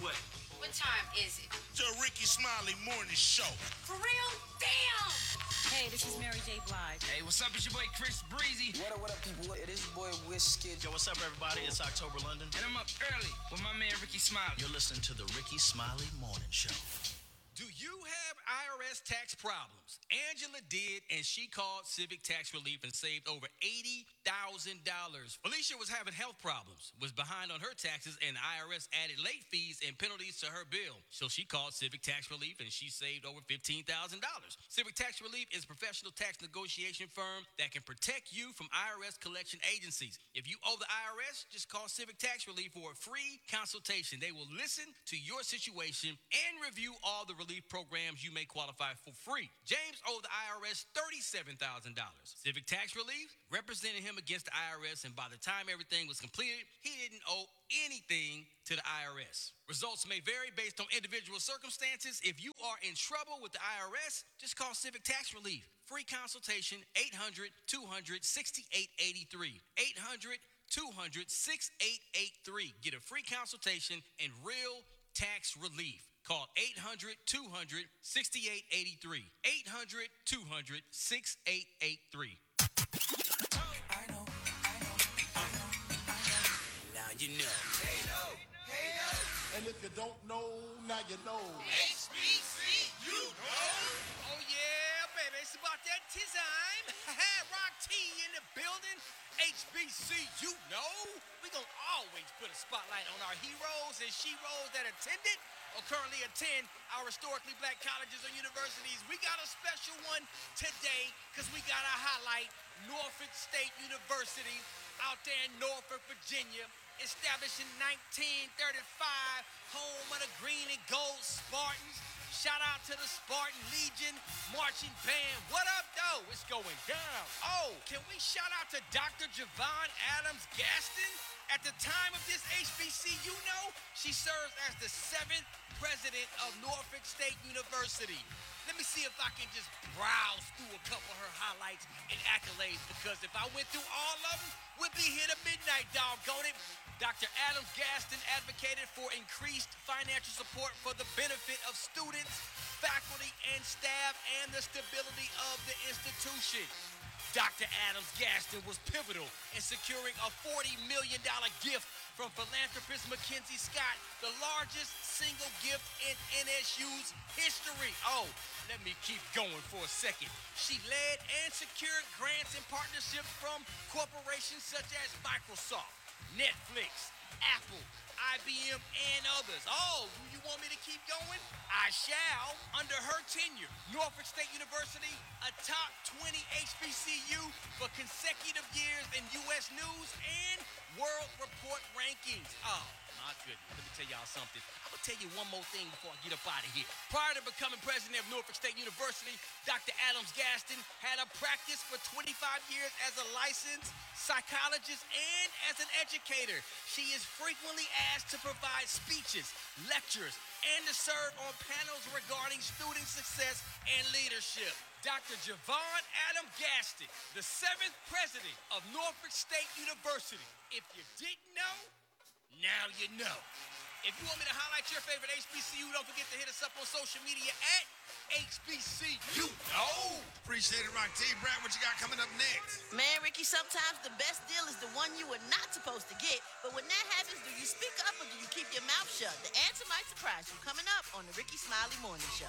What? What time is it? The Ricky Smiley Morning Show. For real? Damn! Hey, this is Mary J. Blige. Hey, what's up? It's your boy Chris Breezy. What up, people? It is your boy Wizkid. Yo, what's up, everybody? It's October London. And I'm up early with my man Ricky Smiley. You're listening to the Ricky Smiley Morning Show. Do you have IRS tax problems? Angela did, and she called Civic Tax Relief and saved over $80,000. Felicia was having health problems, was behind on her taxes, and the IRS added late fees and penalties to her bill. So she called Civic Tax Relief, and she saved over $15,000. Civic Tax Relief is a professional tax negotiation firm that can protect you from IRS collection agencies. If you owe the IRS, just call Civic Tax Relief for a free consultation. They will listen to your situation and review all the relief programs you may qualify for free. James owed the IRS $37,000. Civic Tax Relief represented him against the IRS, and by the time everything was completed, he didn't owe anything to the IRS. Results may vary based on individual circumstances. If you are in trouble with the IRS, just call Civic Tax Relief. Free consultation, 800-200-6883. 800-200-6883. Get a free consultation and real tax relief. Call 800-200-6883. 800-200-6883. Now you know. And if you don't know, now you know. HBC, you know. Oh yeah, baby, it's about that time. Rock T in the building. HBC, you know. We gonna always put a spotlight on our heroes and sheroes that attended or currently attend our historically black colleges or universities. We got a special one today because we got to highlight Norfolk State University out there in Norfolk, Virginia, established in 1935, home of the green and gold Spartans. Shout out to the Spartan Legion marching band. What up, though? It's going down. Oh, can we shout out to Dr. Javon Adams Gaston? At the time of this HBCU, she serves as the 7th president of Norfolk State University. Let me see if I can just browse through a couple of her highlights and accolades, because if I went through all of them, we'd be here to midnight, doggone it. Dr. Adams Gaston advocated for increased financial support for the benefit of students, faculty, and staff, and the stability of the institution. Dr. Adams Gaston was pivotal in securing a $40 million gift from philanthropist Mackenzie Scott, the largest single gift in NSU's history. Oh, let me keep going for a second. She led and secured grants and partnerships from corporations such as Microsoft, Netflix, Apple, IBM, and others. Oh, do you want me to keep going? I shall. Under her tenure, Norfolk State University, a top 20 HBCU for consecutive years in U.S. News and World Report rankings. Oh, my goodness. Let me tell y'all something. I'm going to tell you one more thing before I get up out of here. Prior to becoming president of Norfolk State University, Dr. Adams Gaston had a practice for 25 years as a licensed psychologist and as an educator. She is frequently asked to provide speeches, lectures, and to serve on panels regarding student success and leadership. Dr. Javon Adam Gaston, the 7th president of Norfolk State University. If you didn't know, now you know. If you want me to highlight your favorite HBCU, don't forget to hit us up on social media at HBC. You know. Appreciate it, Rock T. Brad, what you got coming up next? Man, Ricky, sometimes the best deal is the one you were not supposed to get. But when that happens, do you speak up or do you keep your mouth shut? The answer might surprise you. Coming up on the Ricky Smiley Morning Show.